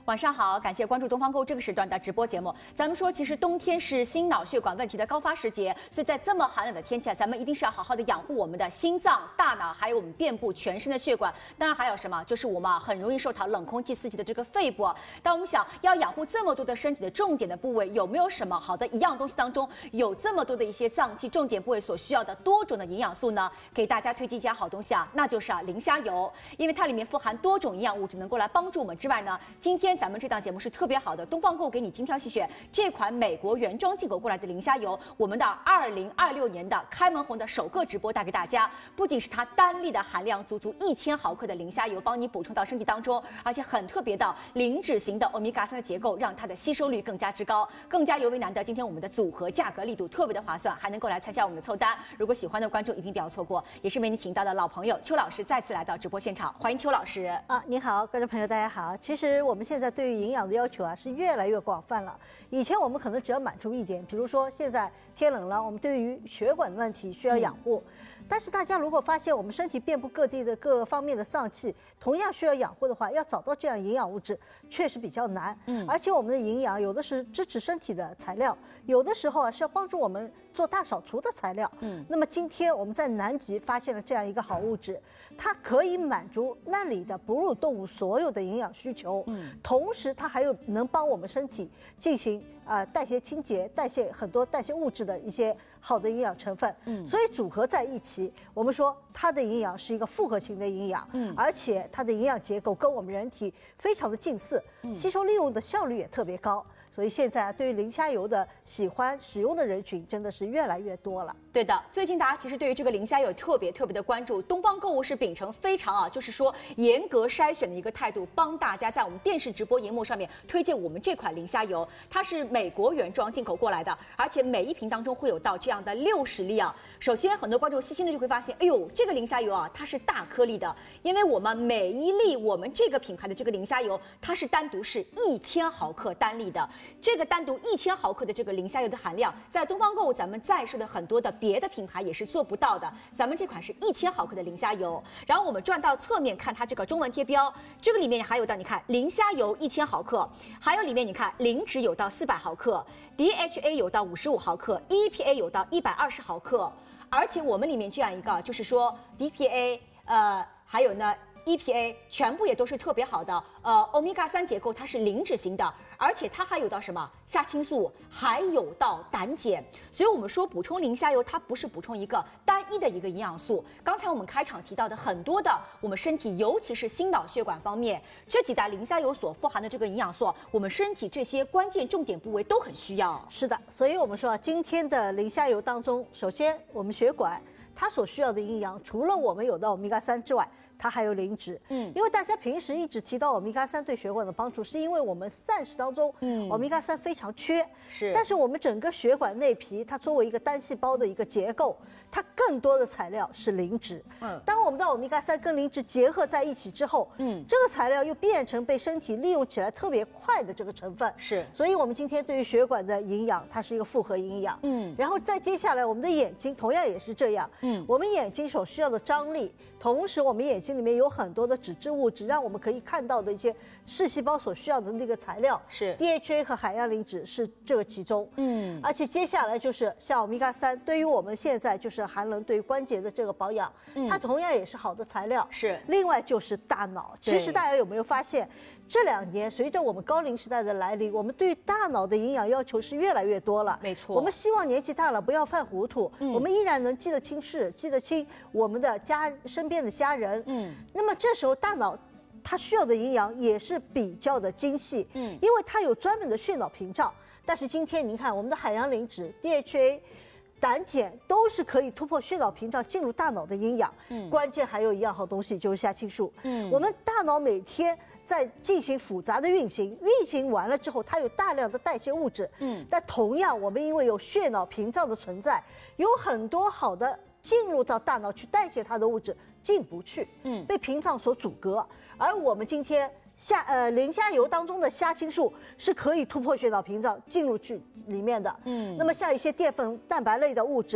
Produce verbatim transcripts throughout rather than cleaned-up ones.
晚上好，感谢关注东方购这个时段的直播节目。咱们说，其实冬天是心脑血管问题的高发时节，所以在这么寒冷的天气啊，咱们一定是要好好的养护我们的心脏、大脑，还有我们遍布全身的血管。当然还有什么，就是我们啊很容易受到冷空气刺激的这个肺部。但我们想要养护这么多的身体的重点的部位，有没有什么好的一样东西当中有这么多的一些脏器重点部位所需要的多种的营养素呢？给大家推荐一家好东西啊，那就是啊磷虾油，因为它里面富含多种营养物质，能够来帮助我们之外呢，今天咱们这档节目是特别好的，东方购给你精挑细选这款美国原装进口过来的磷虾油，我们的二零二六年的开门红的首个直播带给大家，不仅是它单粒的含量足足一千毫克的磷虾油，帮你补充到身体当中，而且很特别的零脂型的欧米伽三的结构，让它的吸收率更加之高，更加尤为难得。今天我们的组合价格力度特别的划算，还能够来参加我们的凑单。如果喜欢的观众一定不要错过，也是为你请到的老朋友邱老师再次来到直播现场，欢迎邱老师。 啊，你好，观众朋友，大家好。其实我们现在对于营养的要求啊是越来越广泛了。以前我们可能只要满足一点，比如说现在天冷了，我们对于血管的问题需要养护。嗯、但是大家如果发现我们身体遍布各地的各方面的脏器同样需要养护的话，要找到这样营养物质确实比较难。嗯，而且我们的营养有的是支持身体的材料，有的时候啊是要帮助我们做大扫除的材料。嗯，那么今天我们在南极发现了这样一个好物质，它可以满足那里的哺乳动物所有的营养需求。嗯，同时它还有能帮我们身体进行呃代谢清洁、代谢很多代谢物质的一些好的营养成分。嗯，所以组合在一起，我们说它的营养是一个复合型的营养。嗯，而且它的营养结构跟我们人体非常的近似，嗯、吸收利用的效率也特别高。所以现在啊，对于磷虾油的喜欢使用的人群真的是越来越多了。 对的，最近大家其实对于这个磷虾油特别特别的关注，东方购物是秉承非常啊，就是说严格筛选的一个态度，帮大家在我们电视直播荧幕上面推荐我们这款磷虾油，它是美国原装进口过来的，而且每一瓶当中会有到这样的六十粒啊。首先，很多观众细心的就会发现，哎呦，这个磷虾油啊，它是大颗粒的，因为我们每一粒我们这个品牌的这个磷虾油，它是单独是一千毫克单粒的。这个单独一千毫克的这个磷虾油的含量，在东方购物咱们在售的很多的别的品牌也是做不到的。咱们这款是一千毫克的磷虾油，然后我们转到侧面看它这个中文贴标，这个里面还有到你看磷虾油一千毫克，还有里面你看磷脂有到四百毫克 ，D H A 有到五十五毫克 ，E P A 有到一百二十毫克，而且我们里面这样一个就是说 D P A 呃还有呢。E P A 全部也都是特别好的，呃，欧米伽三结构它是零脂型的，而且它还有到什么虾青素，还有到胆碱，所以我们说补充磷虾油，它不是补充一个单一的一个营养素。刚才我们开场提到的很多的我们身体，尤其是心脑血管方面，这几大磷虾油所富含的这个营养素，我们身体这些关键重点部位都很需要。 是的，所以我们说今天的磷虾油当中，首先我们血管它所需要的营养，除了我们有的欧米伽三之外，它还有磷脂。嗯，因为大家平时一直提到欧米伽三对血管的帮助，是因为我们膳食当中，嗯，欧米伽三非常缺。是，但是我们整个血管内皮，它作为一个单细胞的一个结构，它更多的材料是磷脂。嗯，当我们的欧米伽三跟磷脂结合在一起之后，嗯，这个材料又变成被身体利用起来特别快的这个成分。是，所以我们今天对于血管的营养，它是一个复合营养。嗯，然后再接下来我们的眼睛同样也是这样。嗯，我们眼睛所需要的张力，同时我们眼睛里面有很多的脂质物质，让我们可以看到的一些视细胞所需要的那个材料是 D H A 和海洋磷脂是这个其中。嗯，而且接下来就是像欧米伽三，对于我们现在就是寒冷对于关节的这个保养，嗯，它同样也是好的材料。是，另外就是大脑，其实大家有没有发现？这两年，随着我们高龄时代的来临，我们对大脑的营养要求是越来越多了。没错，我们希望年纪大了不要犯糊涂，嗯、我们依然能记得清事，记得清我们的家身边的家人。嗯，那么这时候大脑它需要的营养也是比较的精细，嗯，因为它有专门的血脑屏障。但是今天您看，我们的海洋磷脂、D H A。胆碱都是可以突破血脑屏障进入大脑的营养，嗯，关键还有一样好东西就是虾青素，嗯，我们大脑每天在进行复杂的运行，运行完了之后，它有大量的代谢物质，嗯，但同样我们因为有血脑屏障的存在，有很多好的进入到大脑去代谢它的物质进不去，嗯，被屏障所阻隔，而我们今天。虾呃磷虾油当中的虾青素是可以突破血脑屏障进入去里面的，嗯，那么像一些淀粉、蛋白类的物质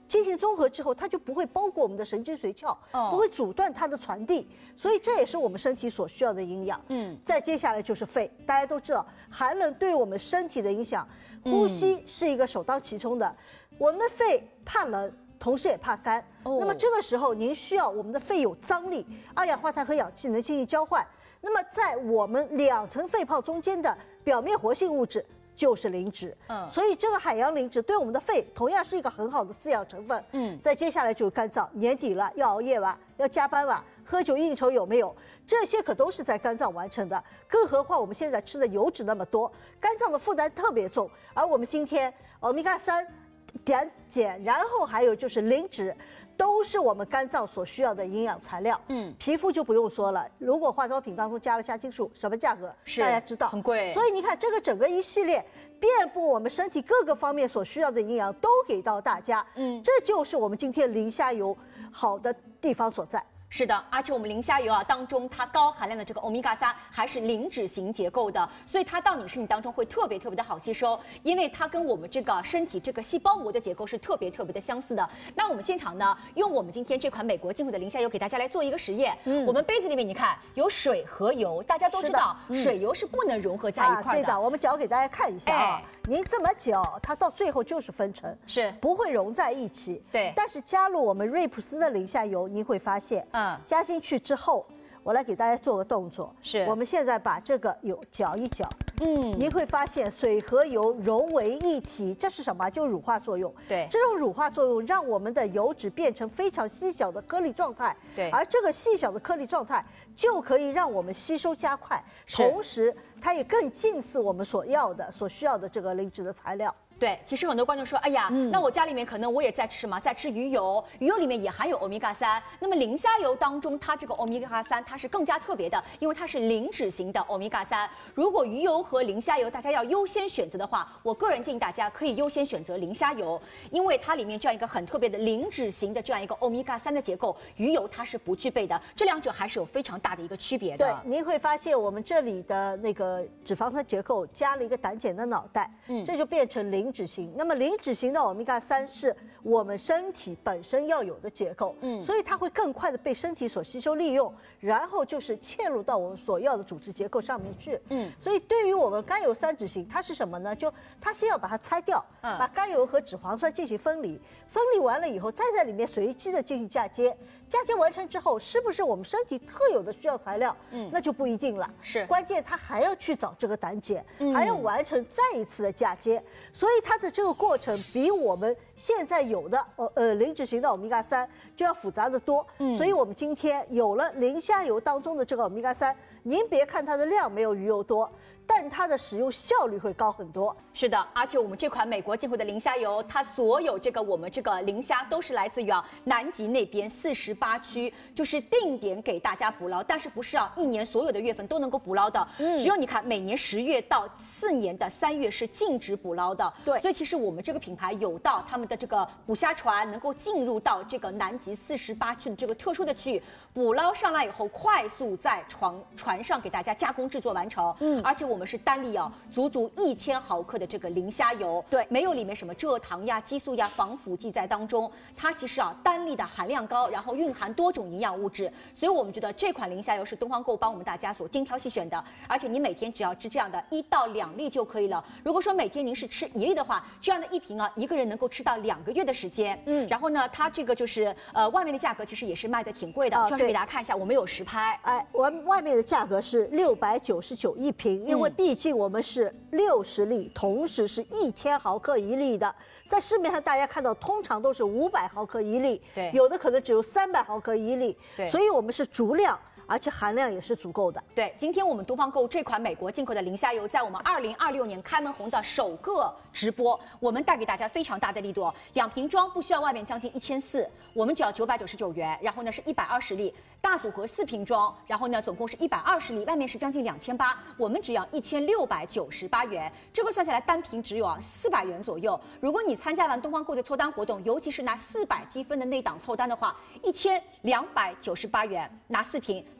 进行综合之后，它就不会包裹我们的神经髓鞘， 哦、 不会阻断它的传递，所以这也是我们身体所需要的营养。嗯，再接下来就是肺，大家都知道寒冷对我们身体的影响，呼吸是一个首当其冲的。我们的肺怕冷，同时也怕干。哦、那么这个时候，您需要我们的肺有张力，二氧化碳和氧气能进行交换。那么在我们两层肺泡中间的表面活性物质就是磷脂。嗯，所以这个海洋磷脂对我们的肺同样是一个很好的滋养成分。嗯，再接下来就是干燥，年底了要熬夜吧，要加班吧，喝酒应酬有没有？这些可都是在肝脏完成的。更何况我们现在吃的油脂那么多，肝脏的负担特别重。而我们今天欧米伽三碘碱，然后还有就是磷脂，都是我们肝脏所需要的营养材料。嗯，皮肤就不用说了，如果化妆品当中加了虾青素，什么价格？ 是大家知道， 很贵。 所以你看，这个整个一系列遍布我们身体各个方面所需要的营养都给到大家。嗯，这就是我们今天磷虾油好的地方所在。 是的，而且我们磷虾油啊当中，它高含量的这个欧米伽三还是磷脂型结构的，所以它到你身体当中会特别特别的好吸收，因为它跟我们这个身体这个细胞膜的结构是特别特别的相似的。那我们现场呢，用我们今天这款美国进口的磷虾油给大家来做一个实验。嗯，我们杯子里面你看有水和油，大家都知道、嗯、水油是不能融合在一块的。啊、 对的，我们搅给大家看一下啊。哎，您这么搅，它到最后就是分层， 是不会融在一起。 对， 但是加入我们瑞普斯的磷虾油，您会发现，嗯，加进去之后，我来给大家做个动作。 是， 我们现在把这个油搅一搅，嗯，您会发现水和油融为一体，这是什么？就乳化作用。 对， 这种乳化作用让我们的油脂变成非常细小的颗粒状态。 对， 而这个细小的颗粒状态就可以让我们吸收加快，同时它也更近似我们所要的、所需要的这个磷脂的材料。 对，其实很多观众说，哎呀，嗯、那我家里面可能我也在吃什么，在吃鱼油，鱼油里面也含有欧米伽三。那么磷虾油当中，它这个欧米伽三它是更加特别的，因为它是磷脂型的欧米伽三。如果鱼油和磷虾油大家要优先选择的话，我个人建议大家可以优先选择磷虾油，因为它里面这样一个很特别的磷脂型的这样一个欧米伽三的结构，鱼油它是不具备的，这两者还是有非常大的一个区别的。 对，您会发现我们这里的那个脂肪酸结构加了一个胆碱的脑袋，嗯，这就变成磷脂型。那么磷脂型的欧米伽三是我们身体本身要有的结构，嗯，所以它会更快的被身体所吸收利用，然后就是嵌入到我们所要的组织结构上面去，嗯，所以对于我们甘油三酯型，它是什么呢？就它先要把它拆掉，嗯，把甘油和脂肪酸进行分离，分离完了以后，再在里面随机的进行嫁接，嫁接完成之后，是不是我们身体特有的需要材料？嗯，那就不一定了， 是关键它还要去找这个胆碱，嗯，还要完成再一次的嫁接，所以它的这个过程比我们现在有的呃呃磷脂型的欧米伽三就要复杂的多。嗯，所以我们今天有了磷虾油当中的这个欧米伽三，您别看它的量没有鱼油多，但它的使用效率会高很多。 是的，而且我们这款美国进口的磷虾油，它所有这个我们这个磷虾都是来自于啊南极那边四十八区，就是定点给大家捕捞，但是不是啊一年所有的月份都能够捕捞的，嗯，只有你看每年十月到次年的三月是禁止捕捞的。 对， 所以其实我们这个品牌有到他们的这个捕虾船能够进入到这个南极四十八区的这个特殊的区域，捕捞上来以后，快速在船船上给大家加工制作完成。嗯，而且我们是单粒啊足足一千毫克的这个磷虾油， 对， 没有里面什么蔗糖呀、激素呀、防腐剂在当中，它其实啊单粒的含量高，然后蕴含多种营养物质，所以我们觉得这款磷虾油是东方购帮我们大家所精挑细选的，而且你每天只要吃这样的一到两粒就可以了。如果说每天您是吃一粒的话，这样的一瓶啊，一个人能够吃到两个月的时间。嗯，然后呢，它这个就是呃外面的价格其实也是卖的挺贵的，主要是给大家看一下，我们有实拍。 哎，我们外面的价格是六百九十九一瓶，因为毕竟我们是六十粒，同时是一千毫克一粒的，在市面上大家看到通常都是五百毫克一粒， 对， 有的可能只有三百毫克一粒， 对， 所以我们是足量。而且含量也是足够的。 对，今天我们东方购这款美国进口的磷虾油，在我们二零二六年开门红的首个直播，我们带给大家非常大的力度，两瓶装不需要外面将近一千四，我们只要九百九十九元，然后呢是一百二十粒，大组合四瓶装，然后呢总共是一百二十粒，外面是将近两千八，我们只要一千六百九十八元，这个算下来单瓶只有啊四百元左右。如果你参加完东方购的凑单活动，尤其是拿四百积分的那档凑单的话，一千两百九十八元拿四瓶。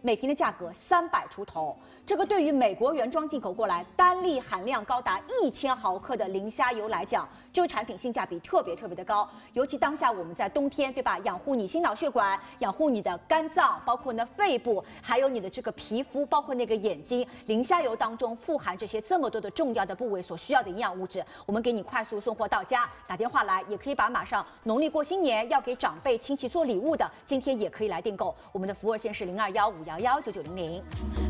每瓶的价格三百出头。这个对于美国原装进口过来，单粒含量高达一千毫克的磷虾油来讲，这个产品性价比特别特别的高。尤其当下我们在冬天，对吧？养护你心脑血管，养护你的肝脏，包括呢肺部，还有你的这个皮肤，包括那个眼睛。磷虾油当中富含这些这么多的重要的部位所需要的营养物质，我们给你快速送货到家。打电话来，也可以把马上农历过新年要给长辈亲戚做礼物的，今天也可以来订购。我们的服务线是零二幺五幺幺九九零零。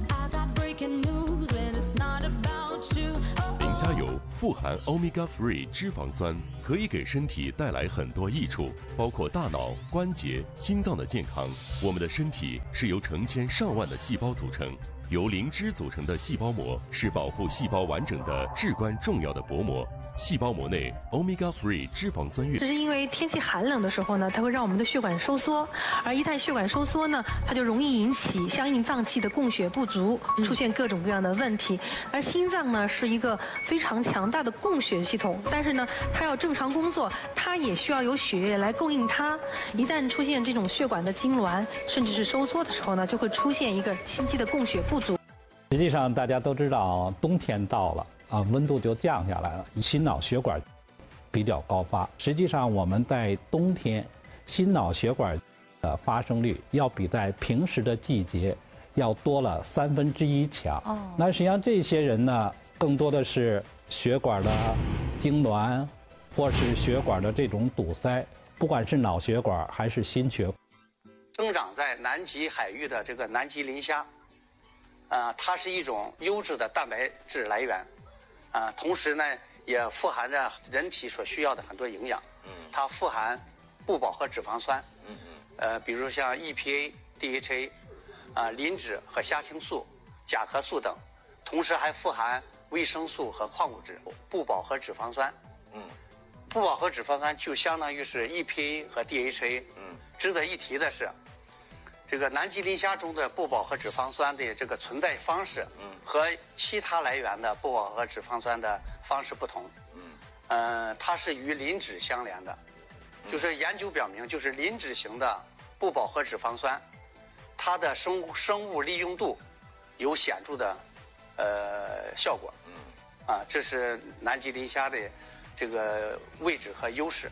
磷虾油富含 Omega 三 脂肪酸，可以给身体带来很多益处，包括大脑、关节、心脏的健康。我们的身体是由成千上万的细胞组成，由磷脂组成的细胞膜是保护细胞完整的至关重要的薄膜。细胞膜内 Omega 三 脂肪酸越， 这是因为天气寒冷的时候呢，它会让我们的血管收缩，而一旦血管收缩呢，它就容易引起相应脏器的供血不足，出现各种各样的问题。而心脏呢是一个非常强大的供血系统，但是呢，它要正常工作，它也需要有血液来供应它。一旦出现这种血管的痉挛，甚至是收缩的时候呢，就会出现一个心肌的供血不足。 实际上，大家都知道，冬天到了。啊，温度就降下来了，心脑血管比较高发。实际上，我们在冬天，心脑血管的发生率要比在平时的季节要多了三分之一强。哦，那实际上这些人呢，更多的是血管的痉挛，或是血管的这种堵塞，不管是脑血管还是心血管。 生长在南极海域的这个南极磷虾，呃，它是一种优质的蛋白质来源。啊、呃，同时呢，也富含着人体所需要的很多营养。嗯，它富含不饱和脂肪酸。嗯嗯。呃，比如像 E P A、D H A， 啊、呃，磷脂和虾青素、甲壳素等，同时还富含维生素和矿物质。不饱和脂肪酸。嗯。不饱和脂肪酸就相当于是 E P A 和 D H A。嗯。值得一提的是，这个南极磷虾中的不饱和脂肪酸的这个存在方式，嗯，和其他来源的不饱和脂肪酸的方式不同，嗯，呃，它是与磷脂相连的，就是研究表明，就是磷脂型的不饱和脂肪酸，它的生物生物利用度有显著的呃效果，嗯，啊，这是南极磷虾的这个位置和优势。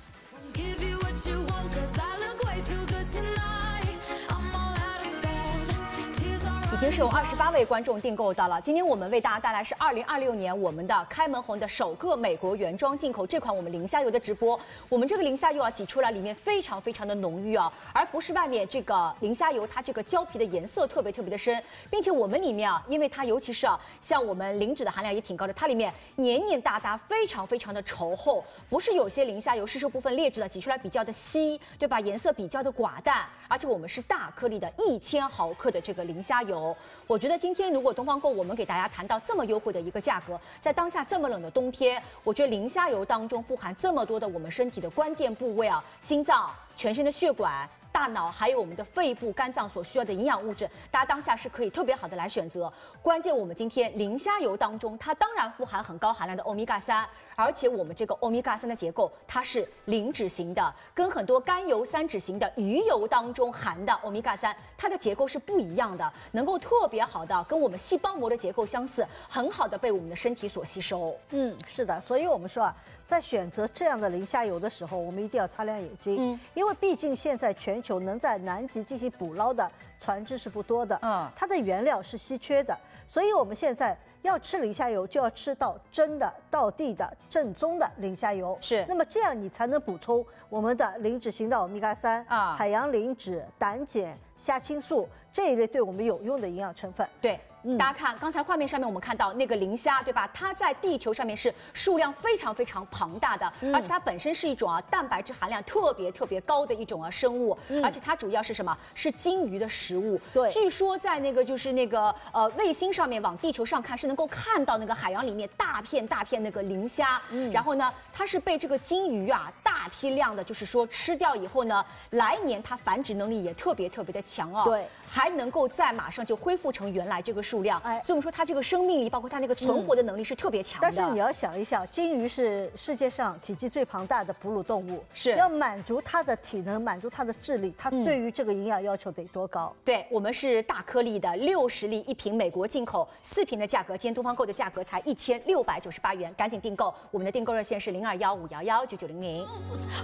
已经是有二十八位观众订购到了。今天我们为大家带来是二零二六年我们的开门红的首个美国原装进口这款我们磷虾油的直播。我们这个磷虾油啊挤出来里面非常非常的浓郁啊，而不是外面这个磷虾油它这个胶皮的颜色特别特别的深，并且我们里面啊，因为它尤其是啊像我们磷脂的含量也挺高的，它里面黏黏哒哒，非常非常的稠厚，不是有些磷虾油是受部分劣质的挤出来比较的稀，对吧？颜色比较的寡淡，而且我们是大颗粒的一千毫克的这个磷虾油。我觉得今天如果东方购我们给大家谈到这么优惠的一个价格，在当下这么冷的冬天，我觉得磷虾油当中富含这么多的我们身体的关键部位啊，心脏、全身的血管、大脑，还有我们的肺部、肝脏所需要的营养物质，大家当下是可以特别好的来选择。关键我们今天磷虾油当中，它当然富含很高含量的欧米伽三，而且我们这个欧米伽三的结构它是磷脂型的，跟很多甘油三酯型的鱼油当中含的欧米伽三，它的结构是不一样的，能够特别好的跟我们细胞膜的结构相似，很好的被我们的身体所吸收。 嗯，是的，所以我们说啊，在选择这样的磷虾油的时候，我们一定要擦亮眼睛，嗯，因为毕竟现在全球能在南极进行捕捞的船只是不多的，嗯，它的原料是稀缺的，所以我们现在要吃磷虾油就要吃到真的、道地的、正宗的磷虾油， 是。那么这样你才能补充我们的磷脂型的欧米伽三啊、海洋磷脂、胆碱、虾青素这一类对我们有用的营养成分。 对。嗯、大家看，刚才画面上面我们看到那个磷虾，对吧？它在地球上面是数量非常非常庞大的，嗯、而且它本身是一种啊蛋白质含量特别特别高的一种啊生物，嗯、而且它主要是什么？是鲸鱼的食物。 对， 据说在那个就是那个呃卫星上面往地球上看是能够看到那个海洋里面大片大片那个磷虾，嗯、然后呢，它是被这个鲸鱼啊大批量的，就是说吃掉以后呢，来年它繁殖能力也特别特别的强啊， 对， 还能够再马上就恢复成原来这个数。 数量， 哎所以我们说它这个生命力，包括它那个存活的能力是特别强的。 但是你要想一想，金鱼是世界上体积最庞大的哺乳动物， 是要满足它的体能，满足它的智力，它对于这个营养要求得多高？ 对我们是大颗粒的，六十粒一瓶，美国进口，四瓶的价格，今天东方购的价格才一千六百九十八元，赶紧订购，我们的订购热线是零二幺五幺幺九九零零。